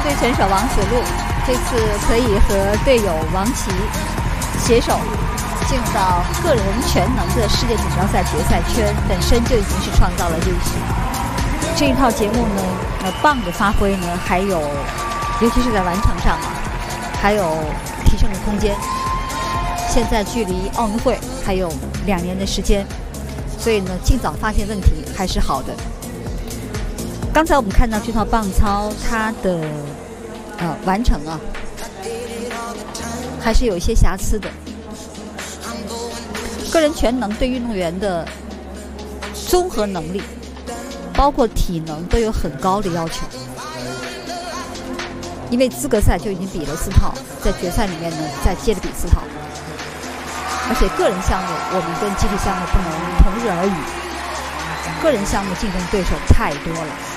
队选手王子路这次可以和队友王琦携手进入到个人全能的世界锦标赛决赛圈，本身就已经是创造了历史。这一套节目呢，棒的发挥呢，还有尤其是在完成上啊，还有提升的空间。现在距离奥运会还有2年的时间，所以呢，尽早发现问题还是好的。刚才我们看到这套棒操，它的完成啊，还是有一些瑕疵的。个人全能对运动员的综合能力，包括体能都有很高的要求。因为资格赛就已经比了4套，在决赛里面呢再接着比4套，而且个人项目我们跟集体项目不能同日而语，个人项目竞争对手太多了。